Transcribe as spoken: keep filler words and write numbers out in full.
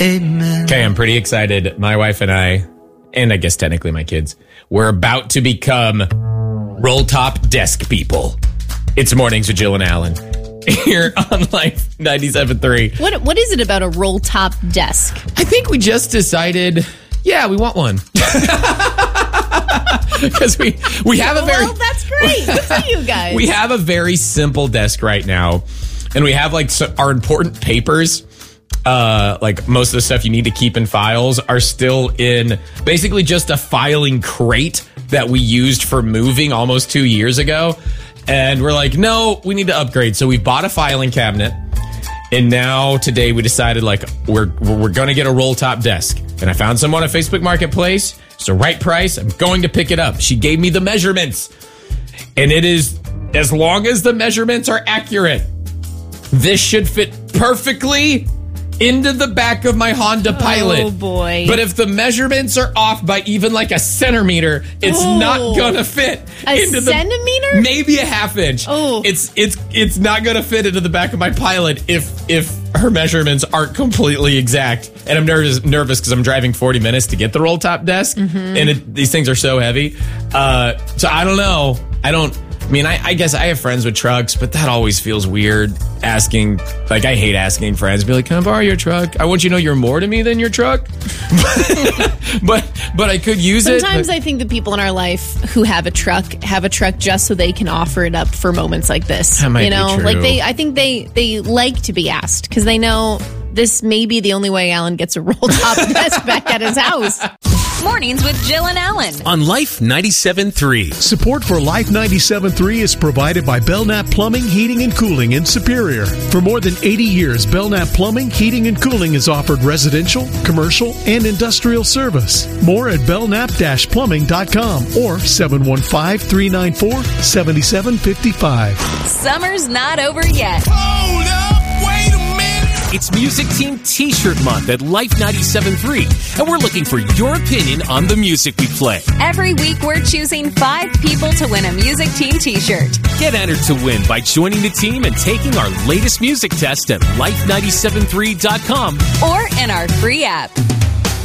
Amen. Okay, I'm pretty excited. My wife and I, and I guess technically my kids, we're about to become roll top desk people. It's Mornings with Jill and Alan here on Life ninety-seven point three. What What is it about a roll top desk? I think we just decided, yeah, we want one. Because we, we have a very... Well, that's great. Good for you guys. We have a very simple desk right now. And we have like so our important papers, uh, like most of the stuff you need to keep in files are still in basically just a filing crate that we used for moving almost two years ago. And we're like, no, we need to upgrade. So we bought a filing cabinet. And now today we decided like we're we're going to get a roll top desk. And I found someone on Facebook Marketplace. It's the right price. I'm going to pick it up. She gave me the measurements. And it is, as long as the measurements are accurate, this should fit perfectly into the back of my Honda Pilot. Oh, boy. But if the measurements are off by even like a centimeter, it's oh. not going to fit. A into centimeter? The, maybe a half inch. Oh. It's it's it's not going to fit into the back of my Pilot if if her measurements aren't completely exact. And I'm nervous nervous because I'm driving forty minutes to get the roll top desk. Mm-hmm. And it, these things are so heavy. Uh, so I don't know. I don't... I mean, I, I guess I have friends with trucks, but that always feels weird asking. Like, I hate asking friends. Be like, can I borrow your truck? I want you to know you're more to me than your truck. but but I could use Sometimes it. Sometimes I think the people in our life who have a truck have a truck just so they can offer it up for moments like this. That might you know, be true. like they, I think they they like to be asked because they know this may be the only way Alan gets a roll top desk back at his house. Mornings with Jill and Alan on Life ninety-seven point three. Support for Life ninety-seven point three is provided by Belknap Plumbing, Heating, and Cooling in Superior. For more than eighty years, Belknap Plumbing, Heating, and Cooling has offered residential, commercial, and industrial service. More at belknap dash plumbing dot com or seven one five, three nine four, seven seven five five. Summer's not over yet. Hold up, wait a minute. It's Music Team T-Shirt Month at Life ninety-seven point three, and we're looking for your opinion on the music we play. Every week, we're choosing five people to win a Music Team T-shirt. Get entered to win by joining the team and taking our latest music test at life nine seven three dot com or in our free app.